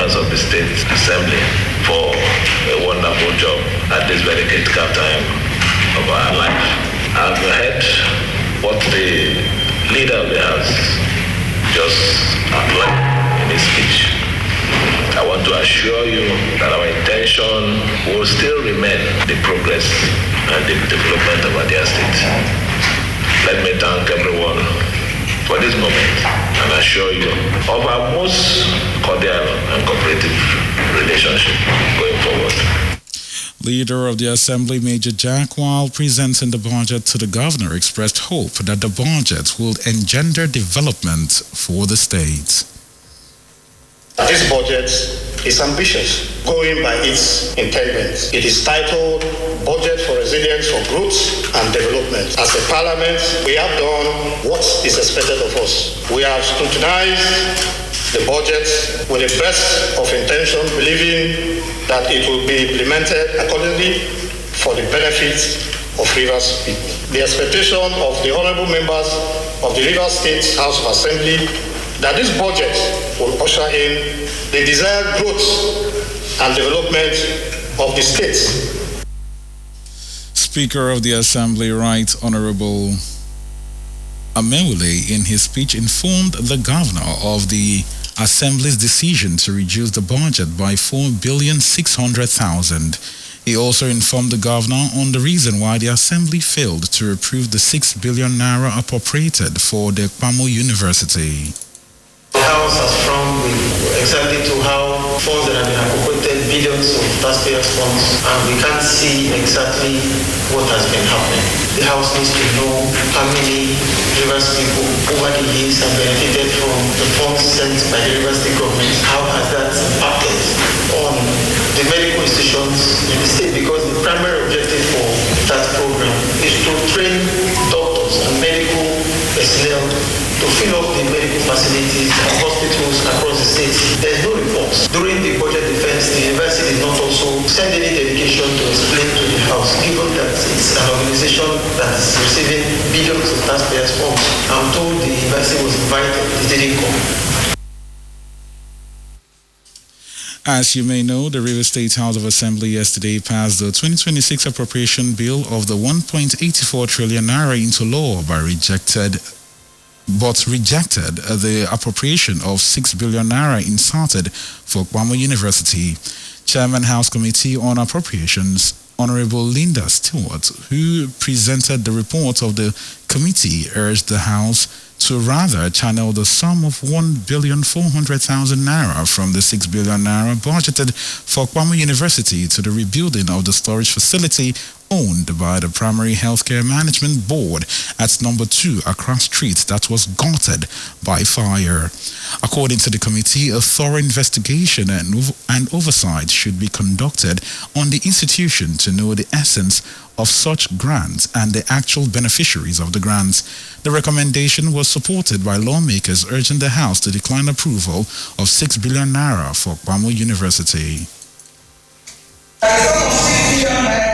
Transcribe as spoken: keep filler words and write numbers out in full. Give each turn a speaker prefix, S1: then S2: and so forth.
S1: members of the State Assembly for a wonderful job at this very critical time of our life. I've heard what the leader of the House just outlined in his speech. I want to assure you that our intention will still remain the progress and the development of Abia State. Let me thank everyone for this moment and assure you of our most cordial and cooperative relationship going forward.
S2: Leader of the Assembly, Major Jack, while presenting the budget to the governor, expressed hope that the budget will engender development for the state.
S3: This budget is ambitious, going by its intent. It is titled Budget for Resilience for Growth and Development. As a parliament, we have done what is expected of us. We have scrutinized the budget with the best of intention, believing that it will be implemented accordingly for the benefit of Rivers people. The expectation of the honorable members of the Rivers State House of Assembly that this budget will usher in the desired growth and development of the state.
S2: Speaker of the Assembly, Right Honorable Amewule, in his speech informed the governor of the Assembly's decision to reduce the budget by four billion six hundred thousand. He also informed the governor on the reason why the Assembly failed to approve the six billion naira appropriated for the Ekpamo University.
S4: The House has frowned exactly to how funds that have been appropriated, billions of taxpayers' funds, and we can't see exactly what has been happening. The House needs to know how many Rivers people over the years have benefited from the funds sent by the Rivers State government. How has that impacted on the medical institutions in the state? Because the primary objective for that program is to train doctors and medical personnel to fill up the medical facilities and hospitals across the state. There is no report. During the budget defense, the university did not also send any delegation to explain to the House, given that it's an organization that is receiving billions of taxpayers' funds. I'm told the university was invited, it didn't come.
S2: As you may know, the Rivers State House of Assembly yesterday passed the twenty twenty-six appropriation bill of the one point eight four trillion naira into law by rejected but rejected the appropriation of six billion naira inserted for Ekpamo University. Chairman House Committee on Appropriations, Honorable Linda Stewart, who presented the report of the committee, urged the House to rather channel the sum of one billion four hundred thousand naira from the six billion naira budgeted for Ekpamo University to the rebuilding of the storage facility owned by the Primary Healthcare Management Board at number two Accra Street that was gutted by fire. According to the committee, a thorough investigation and, and oversight should be conducted on the institution to know the essence of such grants and the actual beneficiaries of the grants. The recommendation was supported by lawmakers urging the House to decline approval of six billion naira for Ekpamo University.